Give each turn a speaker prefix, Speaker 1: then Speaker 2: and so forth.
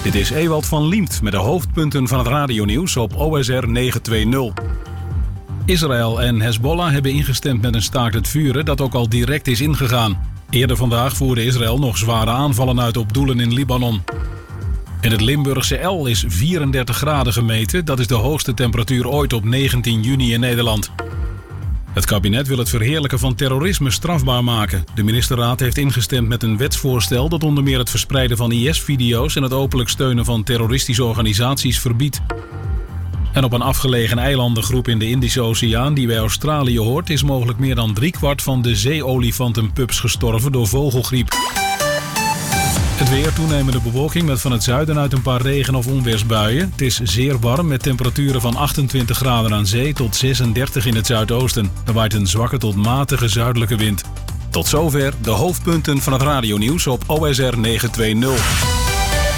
Speaker 1: Dit is Ewald van Liemt met de hoofdpunten van het radionieuws op OSR 920. Israël en Hezbollah hebben ingestemd met een staakt het vuren dat ook al direct is ingegaan. Eerder vandaag voerde Israël nog zware aanvallen uit op doelen in Libanon. In het Limburgse El is 34 graden gemeten. Dat is de hoogste temperatuur ooit op 19 juni in Nederland. Het kabinet wil het verheerlijken van terrorisme strafbaar maken. De ministerraad heeft ingestemd met een wetsvoorstel dat onder meer het verspreiden van IS-video's en het openlijk steunen van terroristische organisaties verbiedt. En op een afgelegen eilandengroep in de Indische Oceaan die bij Australië hoort, is mogelijk meer dan 3/4 van de zeeolifantenpups gestorven door vogelgriep. Het weer, toenemende bewolking met van het zuiden uit een paar regen- of onweersbuien. Het is zeer warm met temperaturen van 28 graden aan zee tot 36 in het zuidoosten. Er waait een zwakke tot matige zuidelijke wind. Tot zover de hoofdpunten van het radionieuws op OSR 920.